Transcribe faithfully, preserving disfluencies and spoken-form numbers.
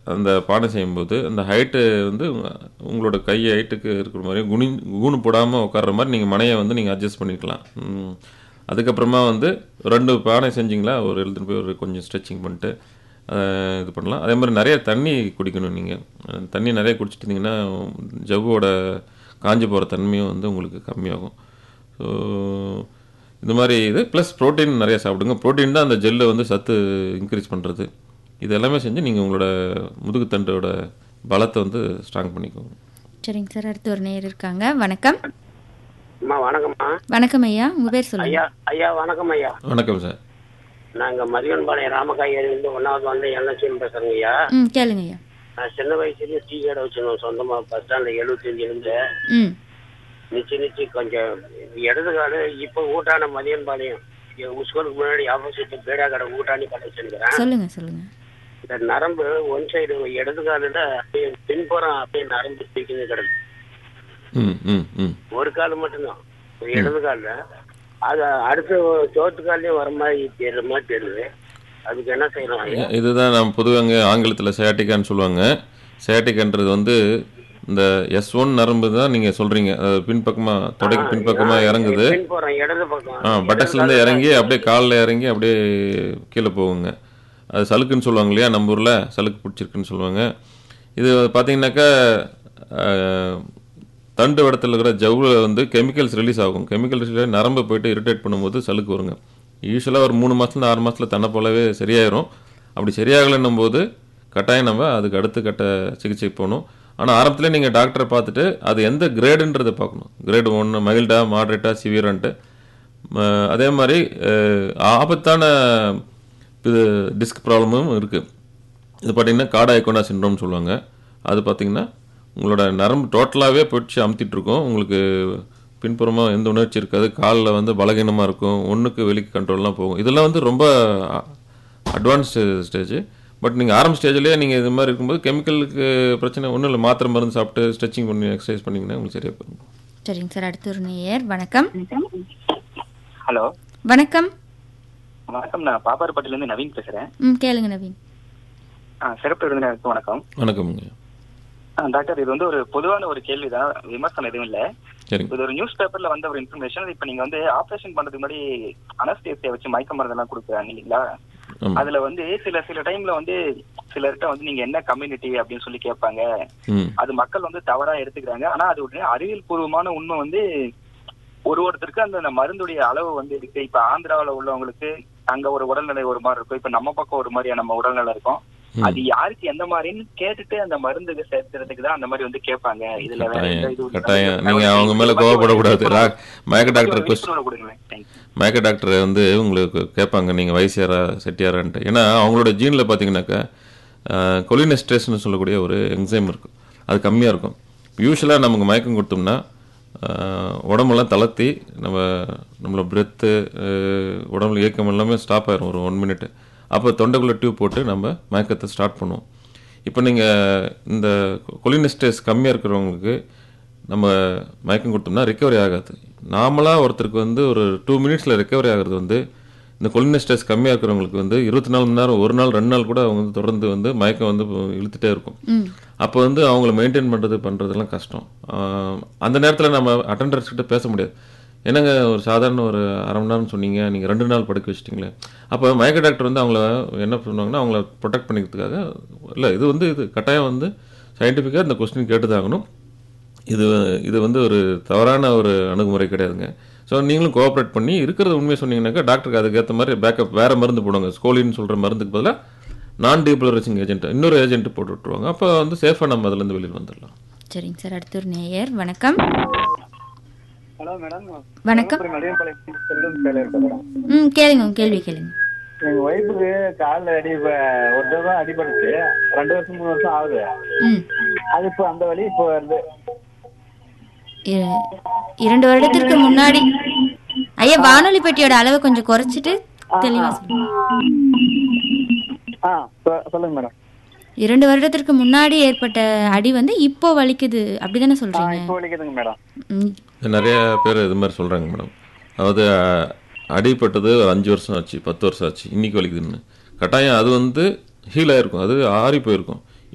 அந்த பானை செய்யும்போது அந்த ஹைட்டு வந்து உங்களோட கை ஹைட்டுக்கு இருக்கிற மாதிரி குனி கூணு போடாமல் உட்கார்ற மாதிரி நீங்கள் மனையை வந்து நீங்கள் அட்ஜஸ்ட் பண்ணிக்கலாம். அதுக்கப்புறமா வந்து ரெண்டு பானை செஞ்சிங்களா, ஒரு எழுத்துன்னு போய் ஒரு கொஞ்சம் ஸ்ட்ரெச்சிங் பண்ணிட்டு இது பண்ணலாம். அதே மாதிரி நிறைய தண்ணி குடிக்கணும். நீங்கள் தண்ணி நிறைய குடிச்சிட்டு இருந்தீங்கன்னா ஜவ்வோட காஞ்சி போகிற தன்மையும் வந்து உங்களுக்கு கம்மியாகும். ஸோ இந்த மாதிரி இது ப்ளஸ் ப்ரோட்டீன் நிறைய சாப்பிடுங்க. ப்ரோட்டீன் தான் அந்த ஜெல்லை வந்து சத்து இன்க்ரீஸ் பண்ணுறது. இது எல்லாமே செஞ்சு நீங்கள் உங்களோட முதுகுத்தண்டோட பலத்தை வந்து ஸ்ட்ராங் பண்ணிக்கோங்க. சரிங்க சார். அடுத்து ஒரு நேயர் இருக்காங்க. வணக்கம். அம்மா வணக்கம்மா. வணக்கம் ஐயா, உங்கள் பேர் சொல்லுங்க. ஐயா ஐயா வணக்கம் ஐயா. வணக்கம் சார். நாங்கள் மதியன்பாளையம் ராமகாயிலிருந்து ஒன்றாவது வந்து எல்எச்சின்னு பேசுகிறேங்க ஐயா. ம் கேளுங்க ஐயா. நான் சின்ன வயசுலேயே டீ கடை வச்சுருந்தோம் சொந்தமாக பஸ் ஸ்டாண்டில் எழுபத்தஞ்சிலேருந்து. ம் நிச்சு நிச்சு கொஞ்சம் இடது காடு இப்போ ஊட்டான மதியன்பாளையம் ஸ்கூலுக்கு முன்னாடி ஆப்போசிட் பேடா கடை ஊட்டானி கடை வச்சுருக்கிறேன். சொல்லுங்க சொல்லுங்க. இந்த நரம்பு ஒன் சைடு இடது காலில் அப்படியே பின்புறம் அப்படியே நரம்பு பிடிக்குது கிடக்கு. ஒரு கால் மட்டும்தான் இடது காலில். அது அடுத்த சோத்து காலையும் வர மாதிரி தெரியற மாதிரி தெரியுது. அதுக்கு என்ன செய்யணும்? இதுதான் நம்ம பொதுவாக ஆங்கிலத்தில் சயாட்டிக்கான்னு சொல்லுவாங்க. சயாட்டிக்கான்றது வந்து இந்த எஸ் ஒன் நரம்பு தான் நீங்கள் சொல்கிறீங்க. பின்பக்கமாக தொடைக்கு பின்பக்கமாக இறங்குது. ஆ பட்டக்ஸ்லேருந்து இறங்கி அப்படியே காலில் இறங்கி அப்படியே கீழே போகுங்க. அது சலுக்குன்னு சொல்லுவாங்க இல்லையா, நம்ம ஊரில் சலுக்கு பிடிச்சிருக்குன்னு சொல்லுவாங்க. இது பார்த்தீங்கன்னாக்கா தண்டு இடத்துல இருக்கிற ஜவ்வில் வந்து கெமிக்கல்ஸ் ரிலீஸ் ஆகும். கெமிக்கல்ஸ் நரம்பு போய்ட்டு இரிட்டேட் பண்ணும்போது சலுக்கு வருங்க. யூஸ்வலாக ஒரு மூணு மாதத்துலேருந்து ஆறு மாதத்தில் தன்னை போலவே சரியாயிரும். அப்படி சரியாகலைன்னும் போது கட்டாயம் நம்ம அதுக்கு அடுத்து கட்ட சிகிச்சை போகணும். ஆனால் ஆரம்பத்தில் நீங்கள் டாக்டரை பார்த்துட்டு அது எந்த கிரேடுன்றதை பார்க்கணும். கிரேடு ஒன்று மைல்டா, மாட்ரேட்டா, சிவியரான்ட்டு. அதே மாதிரி ஆபத்தான இது டிஸ்க் ப்ராப்ளமும் இருக்குது. இது பார்த்திங்கன்னா கார்டாய்கோனா சிண்ட்ரோம்னு சொல்லுவாங்க. அது பார்த்திங்கன்னா உங்களோட நரம்பு டோட்டலாகவே போயிடுச்சு அமுத்திட்டுருக்கோம். உங்களுக்கு பின்புறமாக எந்த உணர்ச்சி இருக்காது. காலில் வந்து பலகீனமாக இருக்கும். ஒன்றுக்கு வெளிக்கு கண்ட்ரோல்லாம் போகும். இதெல்லாம் வந்து ரொம்ப அட்வான்ஸ்டு ஸ்டேஜ். பட் நீங்கள் ஆரம்ப ஸ்டேஜ்லேயே நீங்கள் இது மாதிரி இருக்கும்போது கெமிக்கலுக்கு பிரச்சனை ஒன்றும் இல்லை. மாத்திரை மருந்து சாப்பிட்டு ஸ்ட்ரெச்சிங் பண்ணி எக்ஸசைஸ் பண்ணிங்கன்னா உங்களுக்கு சரியாக போகும். சரிங்க சார். அடுத்த ஒரு நேயர். வணக்கம். ஹலோ வணக்கம். வணக்கம். நான் பாப்பாரப்பட்டிலேருந்து நவீன் பேசுகிறேன். ம் கேளுங்க நவீன். ஆ சிறப்பு விருந்தினருக்கு வணக்கம். வணக்கம்ங்க. டாக்டர், இது வந்து ஒரு பொதுவான ஒரு கேள்வி தான், விமர்சனம் எதுவும் இல்லை. இது ஒரு நியூஸ் பேப்பர்ல வந்த ஒரு இன்ஃபர்மேஷன். இப்போ நீங்க வந்து ஆப்ரேஷன் பண்றதுக்கு முன்னாடி அனஸ்தேசியா வச்சு மயக்க மருந்தெல்லாம் கொடுக்குறாங்க இல்லைங்களா? அதுல வந்து சில சில டைம்ல வந்து சிலர்கிட்ட வந்து நீங்க என்ன கம்யூனிட்டி அப்படின்னு சொல்லி கேட்பாங்க. அது மக்கள் வந்து தவறா எடுத்துக்கிறாங்க. ஆனா அது ஒரு அறிவியல் பூர்வமான உண்மை வந்து ஒரு ஒருத்தருக்கு அந்த மருந்துடைய அளவு வந்து இருக்கு. இப்ப ஆந்திராவில உள்ளவங்களுக்கு அங்க ஒரு உடல்நிலை ஒரு மாதிரி இருக்கும். இப்ப நம்ம பக்கம் ஒரு மாதிரியா நம்ம உடல்நிலை இருக்கும். அது யாருக்கு எந்த மாதிரின்னு கேட்டுட்டு அந்த மருந்துக்கு சேர்த்துறதுக்கு தான் அந்த மாதிரி வந்து கேட்பாங்க. இதுல நீங்க அவங்க மேல கோவப்படக்கூடாது. மயக்க டாக்டர் மயக்க டாக்டர் வந்து உங்களுக்கு கேட்பாங்க நீங்க வயசியாரா செட்டியாரான்ட்டு. ஏன்னா அவங்களோட ஜீன்ல பாத்தீங்கன்னாக்கா கொலினெஸ்ட்ரேஸ்ன்னு சொல்லக்கூடிய ஒரு என்சைம் இருக்கும். அது கம்மியா இருக்கும். யூஸ்வலா நமக்கு மயக்கம் கொடுத்தோம்னா உடம்பெல்லாம் தளர்த்தி நம்ம நம்மளோட பிரெத்து உடம்புல இயக்கம் எல்லாமே ஸ்டாப் ஆயிரும் ஒரு ஒன் மினிட். அப்போ தொண்டைக்குள்ளே டியூப் போட்டு நம்ம மயக்கத்தை ஸ்டார்ட் பண்ணுவோம். இப்போ நீங்கள் இந்த கொலினெஸ்ட்ரேஸ் கம்மியாக இருக்கிறவங்களுக்கு நம்ம மயக்கம் கொடுத்தோம்னா ரிக்கவரி ஆகாது. நார்மலாக ஒருத்தருக்கு வந்து ஒரு டூ மினிட்ஸில் ரிக்கவரி ஆகிறது வந்து இந்த கொலினெஸ்ட்ரேஸ் கம்மியாக இருக்கிறவங்களுக்கு வந்து இருபத்தி நாலு மணி நேரம், ஒரு நாள் ரெண்டு நாள் கூட அவங்க வந்து தொடர்ந்து வந்து மயக்கம் வந்து இழுத்துட்டே இருக்கும். அப்போ வந்து அவங்கள மெயின்டைன் பண்ணுறது பண்ணுறதுலாம் கஷ்டம். அந்த நேரத்தில் நம்ம அட்டெண்டர்ஸ் கிட்ட பேச முடியாது. என்னங்க ஒரு சாதாரண ஒரு அரை மணி நேரம் சொன்னீங்க, நீங்கள் ரெண்டு நாள் படுக்க வச்சிட்டிங்களே. அப்போ மயக்க டாக்டர் வந்து அவங்கள என்ன பண்ணுவாங்கன்னா அவங்கள ப்ரொடெக்ட் பண்ணிக்கிறதுக்காக இல்லை, இது வந்து இது கட்டாயம் வந்து சயின்டிஃபிக்காக இந்த கொஸ்டின் கேட்டு தான் ஆகணும். இது இது வந்து ஒரு தவறான ஒரு அணுகுமுறை கிடையாதுங்க. ஸோ நீங்களும் கோஆப்ரேட் பண்ணி இருக்கிறத உண்மையை சொன்னீங்கன்னாக்கா டாக்டருக்கு அதுக்கேற்ற மாதிரி பேக்கப் வேறு மருந்து போடுவாங்க. ஸ்கோலின்னு சொல்கிற மருந்துக்கு பதிலாக நான் டீபோலரைசிங் ஏஜென்ட் இன்னொரு ஏஜென்ட் போட்டு விட்டுருவாங்க. அப்போ வந்து சேஃபாக நம்ம அதுலேருந்து வெளியில் வந்துடலாம். சரிங்க சார். அடுத்த ஒரு நேயர். வணக்கம். Hello madam. வணக்கம். ம் கேளுங்க உங்க கேள்வி கேளுங்க. எங்க ஒய்ஃபுக்கு காலில் அடி ஒரு தடவை அடிபடுச்சு. ரெண்டு வருஷம் மூணு வருஷம் ஆகுது. ம் அது இப்போ அந்த வழி இப்போ வருது. இரண்டு வருடத்திற்கு முன்னாடி ஐயா வானொலி பெட்டியோட அளவை கொஞ்சம் குறைச்சிட்டு தெளிவா சொல்லுங்க. ஆ சொல்லுங்க மேடம். இரண்டு வருடத்திற்கு முன்னாடி ஏற்பட்ட அடி வந்து இப்போ வலிக்குது அப்படிதானே சொல்றீங்க? இப்போ வலிக்குதுங்க மேடம். நிறைய பேர் இது மாதிரி சொல்றாங்க மேடம். அதாவது அடிப்பட்டது அஞ்சு வருஷம் ஆச்சு, பத்து வருஷம் ஆச்சு, இன்னைக்கு வலிக்குதுன்னு. கட்டாயம் அது வந்து ஹீல் ஆயிருக்கும், அது ஆறி போயிருக்கும்.